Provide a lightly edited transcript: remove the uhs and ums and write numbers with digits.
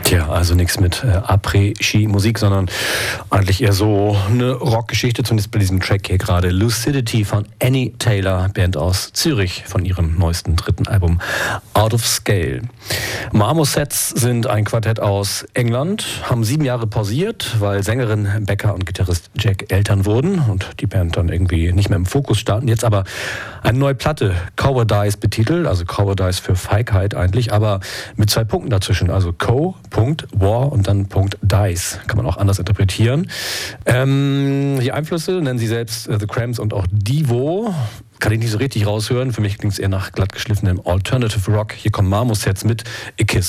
Tja, also nichts mit Après-Ski-Musik, sondern eigentlich eher so eine Rockgeschichte, zumindest bei diesem Track hier gerade. Lucidity von Annie Taylor, Band aus Zürich, von ihrem neuesten 3. Album Out of Scale. Marmosets sind ein Quartett aus England, haben 7 Jahre pausiert, weil Sängerin Becca und Gitarrist Jack Eltern wurden und die Band dann irgendwie nicht mehr im Fokus standen. Jetzt aber eine neue Platte, Cowardice betitelt, also Cowardice für Feigheit eigentlich, aber mit 2 Punkten dazwischen, also Co.War und dann .Dice. Kann man auch anders interpretieren. Die Einflüsse nennen sie selbst The Cramps und auch Devo. Kann ich nicht so richtig raushören. Für mich klingt es eher nach glatt geschliffenem Alternative Rock. Hier kommen Marmosets mit A Kiss